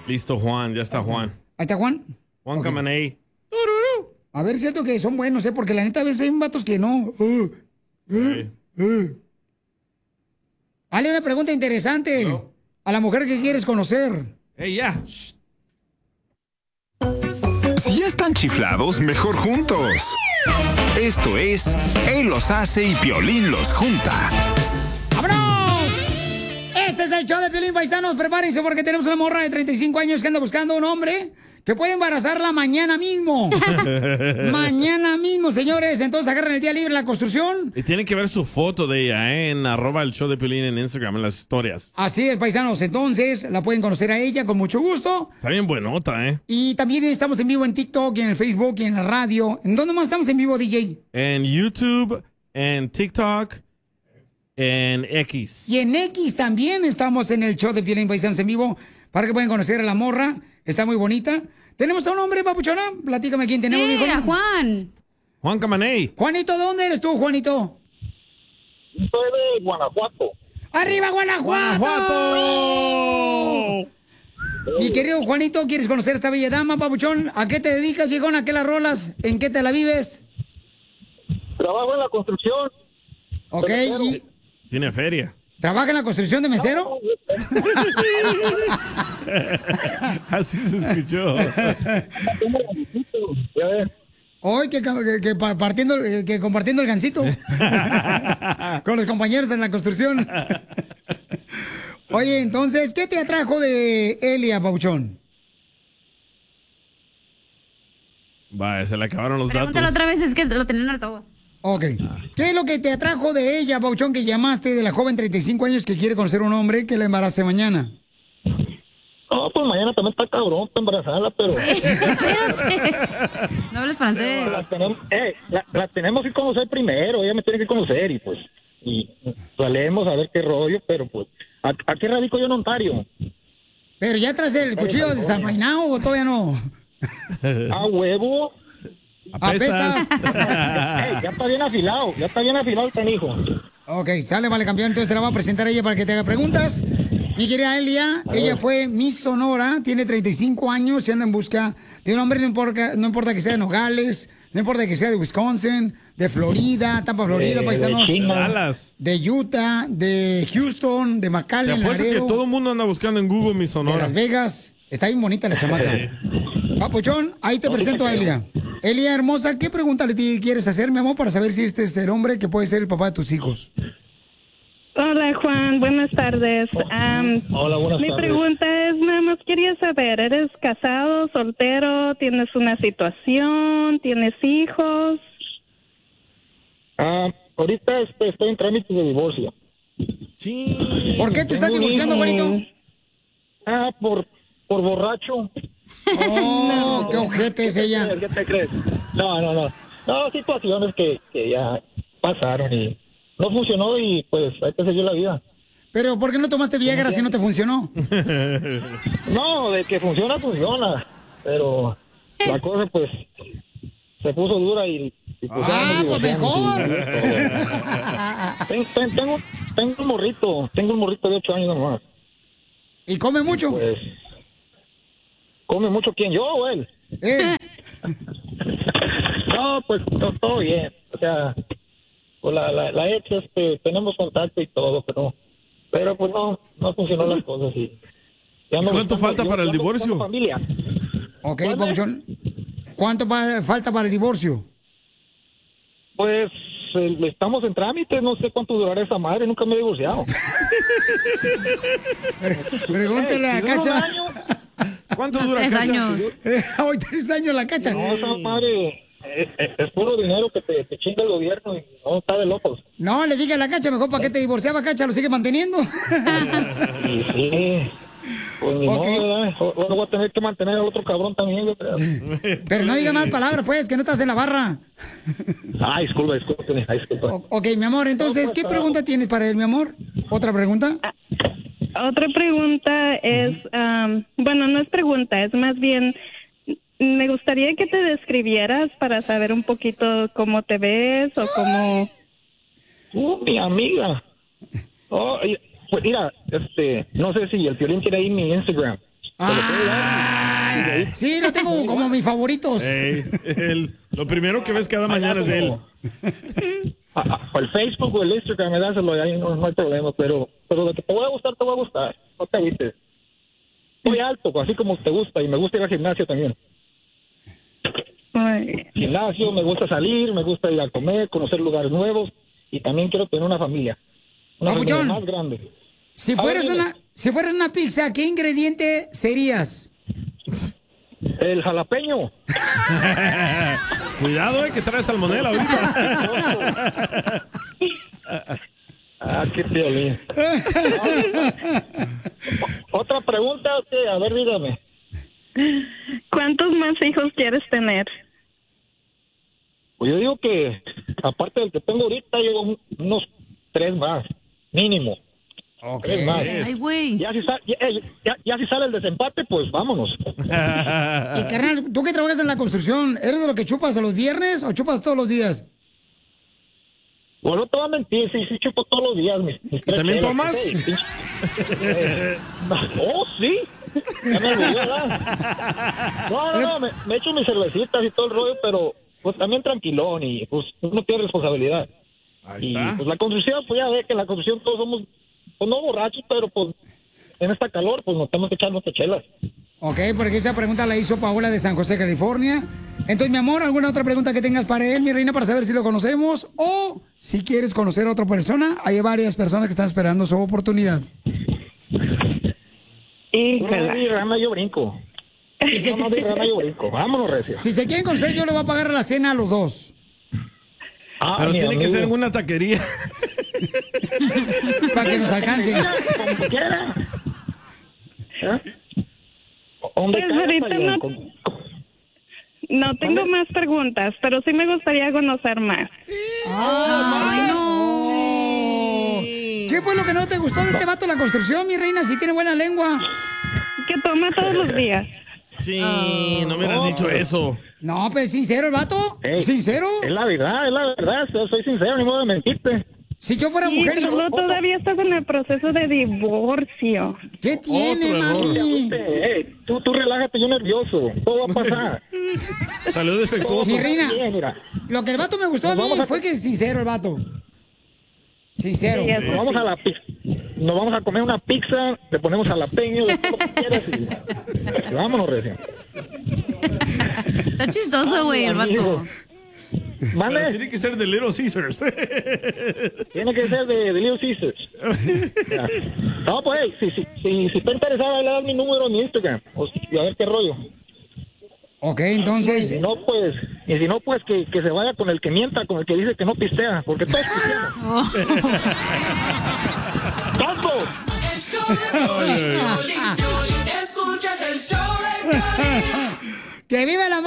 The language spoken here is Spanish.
Listo, Juan, ya está Juan. ¿Ahí está Juan? Juan Camaney. A ver, es cierto que son buenos, porque la neta a veces hay vatos que no. Dale una pregunta interesante a la mujer que quieres conocer. Ya. Si ya están chiflados, mejor juntos. Esto es Él los hace y Piolín los junta. ¡Vámonos! Este es el show de Piolín, paisanos. Prepárense porque tenemos una morra de 35 años que anda buscando un hombre que puede embarazarla mañana mismo. Mañana mismo, señores. Entonces agarren el día libre la construcción. Y tienen que ver su foto de ella, en @el show de Piolín en Instagram, en las historias. Así es, paisanos. Entonces la pueden conocer a ella con mucho gusto. Está bien buenota, Y también estamos en vivo en TikTok, y en el Facebook, y en la radio. ¿En dónde más estamos en vivo, DJ? En YouTube, en TikTok, en X. Y en X también estamos en el show de Piolín, paisanos, en vivo, para que puedan conocer a la morra. Está muy bonita. ¿Tenemos a un hombre, papuchona? Platícame quién tenemos, viejo. A Juan. Juan Camaney. Juanito, ¿dónde eres tú, Juanito? Soy de Guanajuato. ¡Arriba, Guanajuato! ¡Guanajuato! Mi querido Juanito, ¿quieres conocer a esta bella dama, papuchón? ¿A qué te dedicas, viejón? ¿A qué la rolas? ¿En qué te la vives? Trabajo en la construcción. Ok, y... Tiene feria. ¿Trabaja en la construcción de mesero? Así se escuchó. Hoy que compartiendo el gansito con los compañeros en la construcción. Oye, entonces, ¿qué te atrajo de Elia, Pauchón? Vaya, se le acabaron los Pregúntalo datos. otra vez, es que lo tenían en altavoz. Ok. ¿Qué es lo que te atrajo de ella, Pauchón, que llamaste de la joven 35 años que quiere conocer a un hombre que la embarace mañana? No, pues mañana también está cabrón para embarazarla, pero... No hables francés. La tenemos que conocer primero, ella me tiene que conocer y pues... Y salemos a ver qué rollo, pero pues... Aquí radico yo en Ontario. ¿Pero ya traes el cuchillo desenvainado o todavía no? A huevo. Apestas. Ya está bien afilado el canijo. Ok, sale, vale, campeón. Entonces te la voy a presentar a ella para que te haga preguntas. Mi querida Elia, ella fue Miss Sonora, tiene 35 años y anda en busca de un hombre, no importa que sea de Nogales, no importa que sea de Wisconsin, de Florida, Tampa, Florida, paisanos. De Utah, de Houston, de Te McAllen, apuesto que Laredo, todo el mundo anda buscando en Google mi de Sonora. Las Vegas. Está bien bonita la chamaca. Papuchón, ahí te presento a Elia. Elia, hermosa, ¿qué pregunta le quieres hacer, mi amor, para saber si este es el hombre que puede ser el papá de tus hijos? Hola, Juan. Buenas tardes. Hola, buenas Mi tardes. pregunta es, nada más quería saber, ¿eres casado, soltero, tienes una situación, tienes hijos? Ahorita estoy en trámite de divorcio. ¿Por qué te estás divorciando, Juanito? Por borracho. Oh, qué ojete es ella. ¿Qué te crees? No, situaciones que ya pasaron y no funcionó y pues hay que seguir la vida. Pero ¿por qué no tomaste Viagra si no te funcionó? No, de que funciona. Pero la cosa pues se puso dura y pues pues mejor. Tengo un morrito de 8 años nomás. ¿Y come mucho? Pues, ¿come mucho quién, yo o él? No, pues todo bien. O sea, pues la ex, tenemos contacto y todo, pero pues no funcionó las cosas y ¿Cuánto falta para el divorcio? Familia. Ok, Pauchón. ¿Cuánto falta para el divorcio? Pues estamos en trámite, no sé cuánto durará esa madre, nunca me he divorciado. Pregúntale a Cacha. ¿Cuánto dura 3 Cacha? años. Hoy 3 años la Cacha. No, esa madre es puro dinero que te chinga el gobierno y no está de locos. No, le diga a la Cacha, mejor para qué te divorciaba, Cacha, lo sigue manteniendo. Sí. Pues ni modo, ¿verdad? Ahora voy a tener que mantener al otro cabrón también, yo creo. Pero no diga mal palabras, pues, que no estás en la barra. Disculpa. Ok, mi amor, entonces, ¿qué pregunta tienes para él, mi amor? ¿Otra pregunta? Otra pregunta es, bueno, no es pregunta, es más bien, me gustaría que te describieras para saber un poquito cómo te ves o cómo... Mi amiga. Pues mira, no sé si el Piolín tiene ahí mi Instagram. Ay, sí, lo tengo como mis favoritos. Lo primero que ves cada mañana es él. El Facebook o el Instagram, me dáselo, ahí no hay problema, pero de que te voy a gustar, te voy a gustar. No te agüites. Soy alto, así como te gusta, y me gusta ir al gimnasio también. Gimnasio, me gusta salir, me gusta ir a comer, conocer lugares nuevos, y también quiero tener una familia. Una familia más grande. Si fueras una pizza, ¿qué ingrediente serías? El jalapeño. Cuidado, que trae salmonela ahorita. Qué Piolín. Otra pregunta, a ver, dígame. ¿Cuántos más hijos quieres tener? Pues yo digo que, aparte del que tengo ahorita, yo unos 3 más, mínimo. Okay. 3 más. Ay, güey. Ya si sale el desempate, pues vámonos. Y carnal, tú que trabajas en la construcción, ¿eres de lo que chupas a los viernes o chupas todos los días? Bueno, no te voy a mentir, sí chupo todos los días. Mis ¿También tomas? Sí. Oh, sí. Ya me olvidé, ¿verdad? No, me echo mis cervecitas y todo el rollo, pero pues también tranquilón y pues uno tiene responsabilidad. Ahí está. Y pues la construcción, pues ya ve que en la construcción todos somos, pues no borrachos, pero pues en esta calor, pues nos tenemos que echar nuestras chelas. Ok, porque esa pregunta la hizo Paola de San José, California. Entonces, mi amor, ¿alguna otra pregunta que tengas para él, mi reina, para saber si lo conocemos? O si quieres conocer a otra persona, hay varias personas que están esperando su oportunidad. Rana, yo brinco. Yo brinco. Vámonos, recio. Si se quieren conocer, yo le voy a pagar la cena a los dos. Pero tiene que ser en una taquería. Para que nos alcance. Como quiera. Pues ahorita no tengo más preguntas, pero sí me gustaría conocer más. ¡Ay, no! ¿Qué fue lo que no te gustó de este vato de la construcción, mi reina? Si tiene buena lengua. Que toma todos los días. Sí, no me hubieras dicho eso. No, pero ¿es sincero el vato? ¿Sincero? Es la verdad, soy sincero, ni modo de mentirte. Si yo fuera Sí, mujer... pero todavía estás en el proceso de divorcio. ¿Qué tiene, mami? Tú relájate, yo nervioso. Todo va a pasar. Salió defectuoso. Mi reina, lo que el vato me gustó a mí fue que es sincero el vato. Sincero. Sí, nos vamos a comer una pizza, le ponemos jalapeño, de todo lo que quieras y vámonos, recio. Está chistoso, güey, el vato. ¿Mande? Tiene que ser de Little Caesars. Tiene que ser de Little Caesars. No, pues, si está interesada, le das mi número en mi Instagram. Y a ver qué rollo. Ok, entonces... Y si no, pues que se vaya con el que mienta, con el que dice que no pistea, porque todos pisteamos. ¡Tanto! El show de Piolín, escuchas el show de Piolín. ¡Que viva el amor!